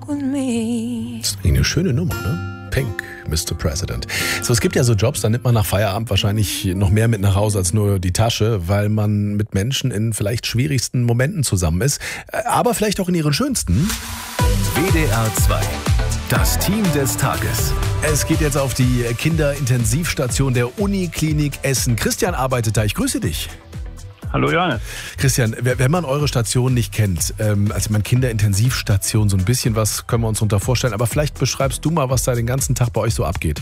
Das ist eine schöne Nummer, ne? Pink, Mr. President. So, es gibt ja so Jobs, da nimmt man nach Feierabend wahrscheinlich noch mehr mit nach Hause als nur die Tasche, weil man mit Menschen in vielleicht schwierigsten Momenten zusammen ist, aber vielleicht auch in ihren schönsten. WDR 2. Das Team des Tages. Es geht jetzt auf die Kinderintensivstation der Uniklinik Essen. Christian arbeitet da. Ich grüße dich. Hallo Johannes. Christian, wenn man eure Station nicht kennt, also man Kinderintensivstation, so ein bisschen was können wir uns darunter vorstellen, aber vielleicht beschreibst du mal, was da den ganzen Tag bei euch so abgeht.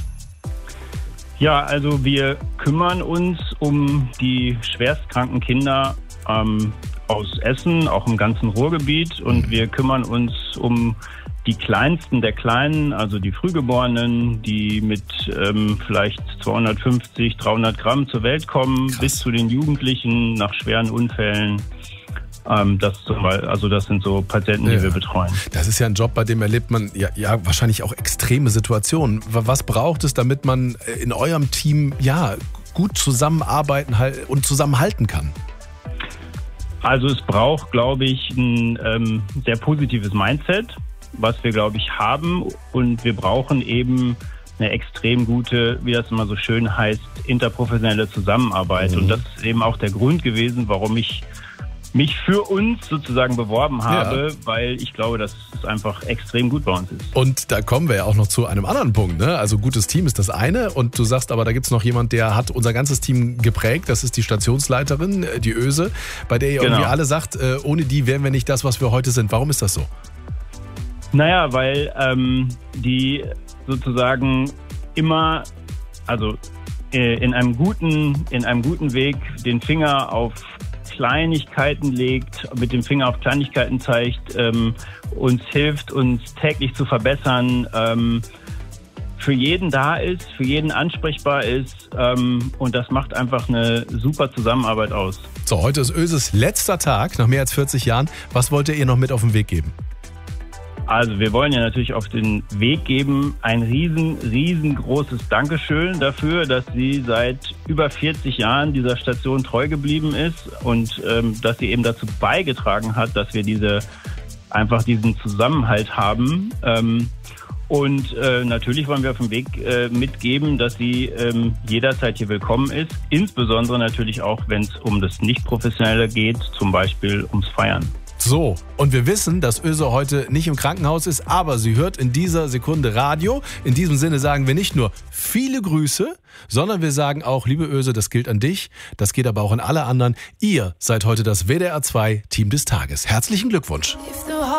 Ja, also wir kümmern uns um die schwerstkranken Kinder aus Essen, auch im ganzen Ruhrgebiet, und wir kümmern uns um die Kleinsten der Kleinen, also die Frühgeborenen, die mit vielleicht 250, 300 Gramm zur Welt kommen, bis zu den Jugendlichen nach schweren Unfällen. Das sind so Patienten, die wir betreuen. Das ist ja ein Job, bei dem erlebt man ja wahrscheinlich auch extreme Situationen. Was braucht es, damit man in eurem Team gut zusammenarbeiten und zusammenhalten kann? Also es braucht, glaube ich, ein sehr positives Mindset, was wir, glaube ich, haben. Und wir brauchen eben eine extrem gute, wie das immer so schön heißt, interprofessionelle Zusammenarbeit. Und das ist eben auch der Grund gewesen, warum ich mich für uns sozusagen beworben habe, weil ich glaube, dass es einfach extrem gut bei uns ist. Und da kommen wir ja auch noch zu einem anderen Punkt, ne? Also gutes Team ist das eine, und du sagst aber, da gibt es noch jemand, der hat unser ganzes Team geprägt, das ist die Stationsleiterin, die Öse, bei der ihr irgendwie alle sagt, ohne die wären wir nicht das, was wir heute sind. Warum ist das so? Naja, weil die sozusagen immer, also in einem guten Weg den Finger auf Kleinigkeiten legt, mit dem Finger auf Kleinigkeiten zeigt, uns hilft, uns täglich zu verbessern, für jeden da ist, für jeden ansprechbar ist, und das macht einfach eine super Zusammenarbeit aus. So, heute ist Öses letzter Tag, nach mehr als 40 Jahren. Was wollt ihr noch mit auf den Weg geben? Also wir wollen ja natürlich auf den Weg geben ein riesengroßes Dankeschön dafür, dass sie seit über 40 Jahren dieser Station treu geblieben ist und dass sie eben dazu beigetragen hat, dass wir diesen Zusammenhalt haben. Und natürlich wollen wir auf dem Weg mitgeben, dass sie jederzeit hier willkommen ist, insbesondere natürlich auch, wenn es um das Nicht-Professionelle geht, zum Beispiel ums Feiern. So, und wir wissen, dass Öse heute nicht im Krankenhaus ist, aber sie hört in dieser Sekunde Radio. In diesem Sinne sagen wir nicht nur viele Grüße, sondern wir sagen auch, liebe Öse, das gilt an dich, das geht aber auch an alle anderen. Ihr seid heute das WDR 2 Team des Tages. Herzlichen Glückwunsch.